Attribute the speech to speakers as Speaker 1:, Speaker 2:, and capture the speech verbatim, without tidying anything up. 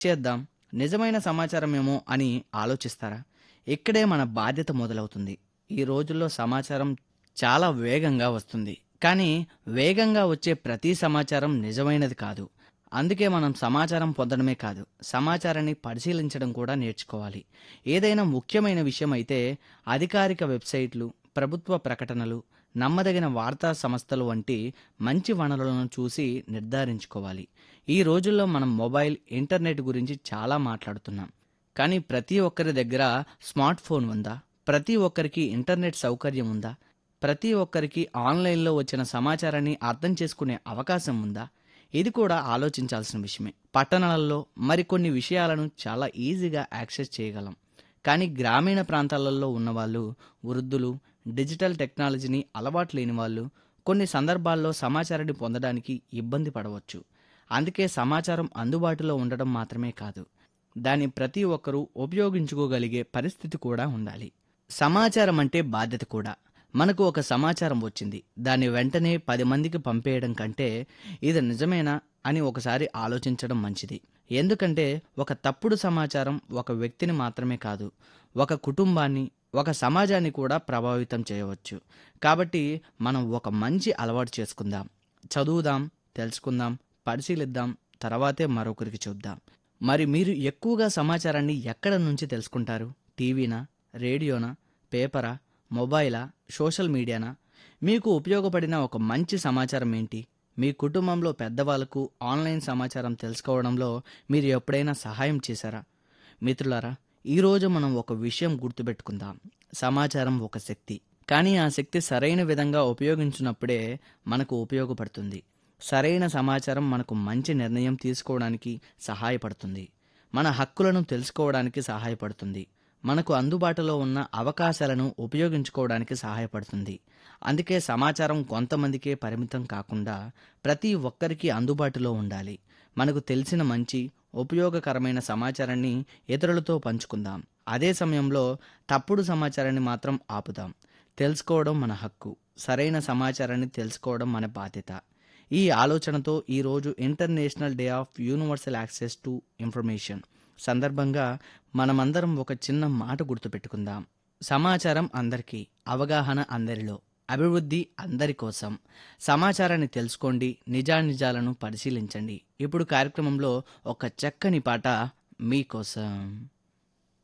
Speaker 1: చేద్దాం. నిజమైన సమాచారమేమో అని ఆలోచిస్తారా? ఇక్కడే మన బాధ్యత మొదలవుతుంది. ఈ రోజుల్లో సమాచారం చాలా వేగంగా వస్తుంది. కానీ వేగంగా వచ్చే ప్రతి సమాచారం నిజమైనది కాదు. అందుకే మనం సమాచారం పొందడమే కాదు, సమాచారాన్ని పరిశీలించడం కూడా నేర్చుకోవాలి. ఏదైనా ముఖ్యమైన విషయం అయితే అధికారిక వెబ్సైట్లు, ప్రభుత్వ ప్రకటనలు, నమ్మదగిన వార్తా సంస్థలు వంటి మంచి వనరులను చూసి నిర్ధారించుకోవాలి. ఈ రోజుల్లో మనం మొబైల్, ఇంటర్నెట్ గురించి చాలా మాట్లాడుతున్నాం. కానీ ప్రతి ఒక్కరి దగ్గర స్మార్ట్ ఫోన్ ఉందా? ప్రతి ఒక్కరికి ఇంటర్నెట్ సౌకర్యం ఉందా? ప్రతి ఒక్కరికి ఆన్లైన్లో వచ్చిన సమాచారాన్ని అర్థం చేసుకునే అవకాశం ఉందా? ఇది కూడా ఆలోచించాల్సిన విషయమే. పట్టణాలలో మరికొన్ని విషయాలను చాలా ఈజీగా యాక్సెస్ చేయగలం. కానీ గ్రామీణ ప్రాంతాలలో ఉన్నవాళ్ళు, వృద్ధులు, డిజిటల్ టెక్నాలజీని అలవాటు లేని వాళ్ళు కొన్ని సందర్భాల్లో సమాచారాన్ని పొందడానికి ఇబ్బంది పడవచ్చు. అందుకే సమాచారం అందుబాటులో ఉండడం మాత్రమే కాదు, దాన్ని ప్రతి ఒక్కరూ ఉపయోగించుకోగలిగే పరిస్థితి కూడా ఉండాలి. సమాచారం అంటే బాధ్యత కూడా. మనకు ఒక సమాచారం వచ్చింది, దాన్ని వెంటనే పది మందికి పంపేయడం కంటే ఇది నిజమేనా అని ఒకసారి ఆలోచించడం మంచిది. ఎందుకంటే ఒక తప్పుడు సమాచారం ఒక వ్యక్తిని మాత్రమే కాదు, ఒక కుటుంబాన్ని, ఒక సమాజాన్ని కూడా ప్రభావితం చేయవచ్చు. కాబట్టి మనం ఒక మంచి అలవాటు చేసుకుందాం. చదువుదాం, తెలుసుకుందాం, పరిశీలిద్దాం, తర్వాతే మరొకరికి చూద్దాం. మరి మీరు ఎక్కువగా సమాచారాన్ని ఎక్కడ నుంచి తెలుసుకుంటారు? టీవీనా, రేడియోనా, పేపరా, మొబైలా, సోషల్ మీడియానా? మీకు ఉపయోగపడిన ఒక మంచి సమాచారం ఏంటి? మీ కుటుంబంలో పెద్దవాళ్లకు ఆన్లైన్ సమాచారం తెలుసుకోవడంలో మీరు ఎప్పుడైనా సహాయం చేశారా? మిత్రులారా, ఈరోజు మనం ఒక విషయం గుర్తుపెట్టుకుందాం. సమాచారం ఒక శక్తి. కానీ ఆ శక్తి సరైన విధంగా ఉపయోగించినప్పుడే మనకు ఉపయోగపడుతుంది. సరైన సమాచారం మనకు మంచి నిర్ణయం తీసుకోవడానికి సహాయపడుతుంది. మన హక్కులను తెలుసుకోవడానికి సహాయపడుతుంది. మనకు అందుబాటులో ఉన్న అవకాశాలను ఉపయోగించుకోవడానికి సహాయపడుతుంది. అందుకే సమాచారం కొంతమందికే పరిమితం కాకుండా ప్రతి ఒక్కరికి అందుబాటులో ఉండాలి. మనకు తెలిసిన మంచి, ఉపయోగకరమైన సమాచారాన్ని ఇతరులతో పంచుకుందాం. అదే సమయంలో తప్పుడు సమాచారాన్ని మాత్రం ఆపుదాం. తెలుసుకోవడం మన హక్కు, సరైన సమాచారాన్ని తెలుసుకోవడం మన బాధ్యత. ఈ ఆలోచనతో ఈరోజు international day of universal access to information సందర్భంగా మనమందరం ఒక చిన్న మాట గుర్తుపెట్టుకుందాం. సమాచారం అందరికీ, అవగాహన అందరిలో, అభివృద్ధి అందరి కోసం. సమాచారాన్ని తెలుసుకోండి, నిజానిజాలను పరిశీలించండి. ఇప్పుడు కార్యక్రమంలో ఒక చక్కని పాట మీకోసం.